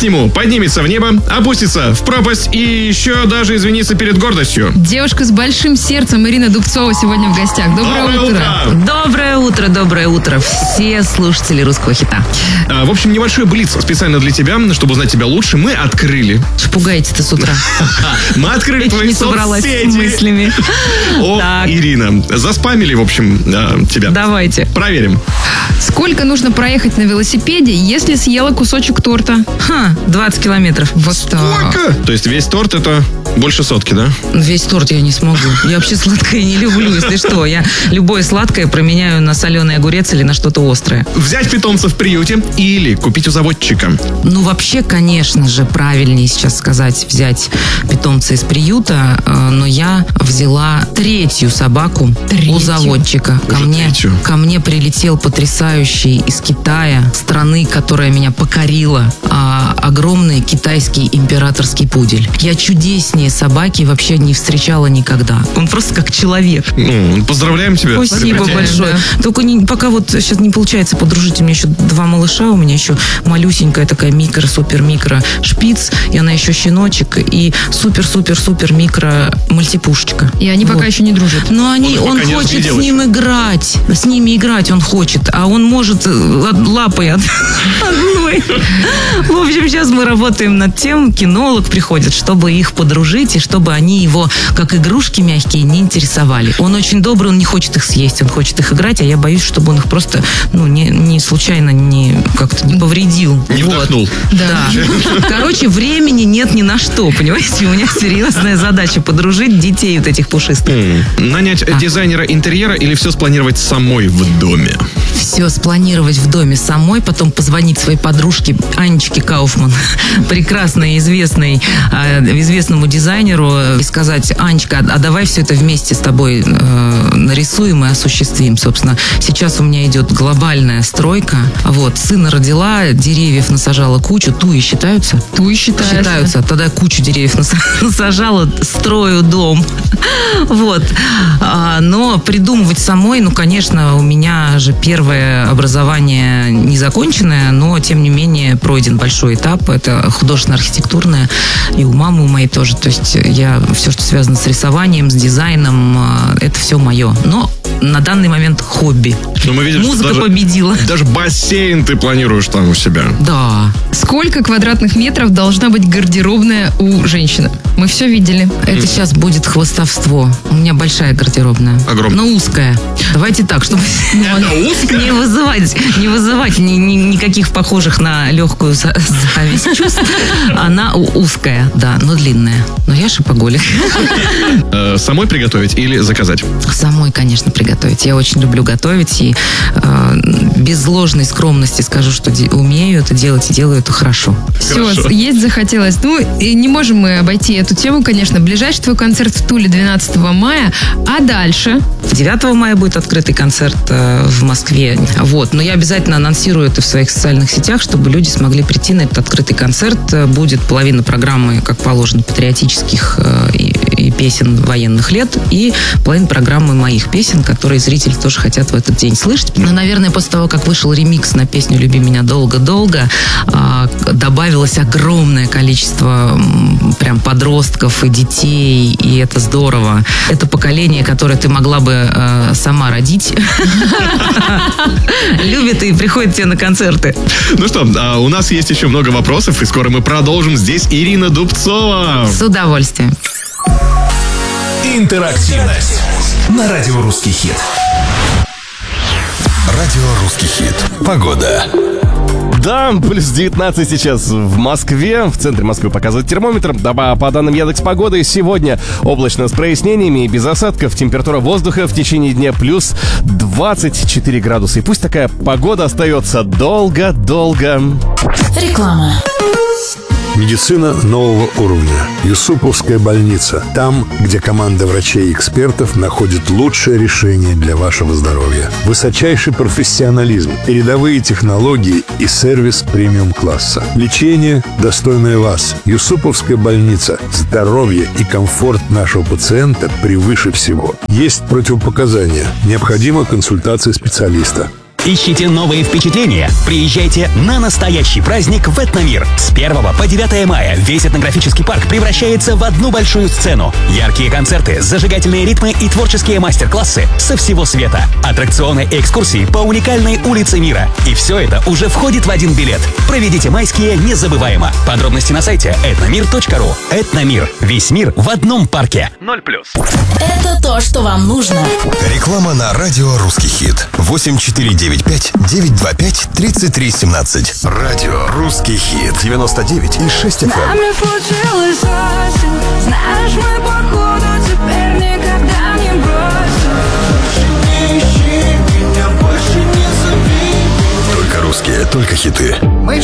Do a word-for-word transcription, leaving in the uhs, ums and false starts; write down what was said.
к нему, поднимется в небо, опустится в пропасть и еще даже извинится перед гордостью. Девушка с большим сердцем Ирина Дубцова сегодня в гостях. Доброе, доброе утро. утро. Доброе утро, доброе утро. Все слушатели русского хита. А, в общем, небольшой блиц специально для тебя, чтобы узнать тебя лучше, мы открыли. Пугаете-то с утра. Мы открыли твои соцсети. Мыслями. О, Ирина, заспамили, в общем, тебя. Давайте. Проверим. Сколько нужно проехать на велосипеде, если съела кусочек торта? Ха, двадцать километров. Вот Сколько? так. То есть весь торт это больше сотки, да? Весь торт я не смогу. Я вообще сладкое не люблю, если что. Я любое сладкое променяю на соленый огурец или на что-то острое. Взять питомца в приюте или купить у заводчика? Ну, вообще, конечно же, правильнее сейчас сказать взять питомца из приюта, но я взяла третью собаку Третью? у заводчика. Ко Уже мне, третью. ко мне прилетел потрясающий из Китая, страны, которая меня покорила, а, огромный китайский императорский пудель. Я чудеснее собаки вообще не встречала никогда. Он просто как человек. Ну, поздравляем тебя. Спасибо Прекратим. большое. Только не, пока вот сейчас не получается подружить. У меня еще два малыша, у меня еще малюсенькая такая микро-супер-микро шпиц, и она еще щеночек, и супер-супер-супер-микро мультипушечка. И они Вот. пока еще не дружат. Но они, Он он, пока не хочет разглядел с ним играть. С ними играть он хочет. А он может э, от- лапой от одной. В общем, сейчас мы работаем над тем, кинолог приходит, чтобы их подружить, и чтобы они его, как игрушки мягкие, не интересовали. Он очень добрый, он не хочет их съесть, он хочет их играть, а я боюсь, чтобы он их просто, ну, не, не случайно не как-то не повредил. Не Вот. вдохнул. Да. Короче, времени нет ни на что, понимаете? У меня серьезная задача подружить детей вот этих пушистых. М, Нанять А. дизайнера интерьера или все спланировать самой в доме? Все спланировать в доме самой, потом позвонить своей подружке Анечке Кауфман, прекрасной, известной, э, известному дизайнеру, и сказать: Анечка, а давай все это вместе с тобой э, нарисуем и осуществим. Собственно, сейчас у меня идет глобальная стройка. Вот, сына родила, деревьев насажала кучу, туи считаются? Туи считаются. Считаются. Тогда кучу деревьев нас- насажала, строю дом. Вот. А, Но придумывать самой, ну, конечно, у меня же первое образование незаконченное, но, тем не менее, пройден большой этап. Это художественно-архитектурное. И у мамы у моей тоже. То есть я все, что связано с рисованием, с дизайном, а, это все мое. Но на данный момент хобби. Но мы видим, что Музыка даже- победила. Даже бассейн ты планируешь там у себя. Да. Сколько квадратных метров должна быть гардеробная у женщины? Мы все видели. Это сейчас будет хвостовство. У меня большая гардеробная. Огромная. Но узкая. Давайте так, чтобы не вызывать, не вызывать ни- ни- никаких похожих на легкую за- зависть чувств. Она у- узкая, да, но длинная. Но я шопоголик. Э, Самой приготовить или заказать? Самой, конечно, приготовить. Я очень люблю готовить. И э, без ложной скромности скажу, что де- умею это делать и делаю это хорошо. Все, Хорошо. есть захотелось. Ну, и не можем мы обойти эту тему, конечно. Ближайший твой концерт в Туле двенадцатого мая. А дальше? девятого мая будет открытый концерт э, в Москве. Вот. Но я обязательно анонсирую это в своих социальных сетях, чтобы люди смогли прийти на этот открытый концерт. Э, Будет половина программы, как положено, патриотических э, и, и песен военных лет, и половина программы моих песен, которые зрители тоже хотят в этот день слышать. Но, наверное, после того, как вышел ремикс на песню «Люби меня долго-долго», э, добавилось огромное количество м, прям подростков и детей, и это здорово. Это поколение, которое ты могла бы э, сама родить, любит и приходит тебе на концерты. Ну что, а у нас есть еще много вопросов, и скоро мы продолжим. Здесь Ирина Дубцова. С удовольствием. Интерактивность на радио «Русский хит». Радио «Русский хит». Погода. Да, плюс девятнадцать сейчас в Москве. В центре Москвы показывает термометр. Да, по данным Яндекс.Погоды, сегодня облачно с прояснениями и без осадков. Температура воздуха в течение дня плюс двадцать четыре градуса. И пусть такая погода остается долго-долго. Реклама. Медицина нового уровня. Юсуповская больница. Там, где команда врачей и экспертов находит лучшее решение для вашего здоровья. Высочайший профессионализм, передовые технологии и сервис премиум-класса. Лечение, достойное вас. Юсуповская больница. Здоровье и комфорт нашего пациента превыше всего. Есть противопоказания. Необходима консультация специалиста. Ищите новые впечатления? Приезжайте на настоящий праздник в Этномир. С первого по девятое мая весь этнографический парк превращается в одну большую сцену. Яркие концерты, зажигательные ритмы и творческие мастер-классы со всего света. Аттракционы и экскурсии по уникальной улице мира. И все это уже входит в один билет. Проведите майские незабываемо. Подробности на сайте этномир точка ру. Этномир. Весь мир в одном парке. Ноль плюс. Это то, что вам нужно. Реклама на радио «Русский хит». восемь четыре девять пять девять два пять тридцать три семнадцать. Радио «Русский хит». девяносто девять и шесть эф эм. Нами случилось осень. Знаешь, мы походу теперь никогда не бросим. Только русские, только хиты.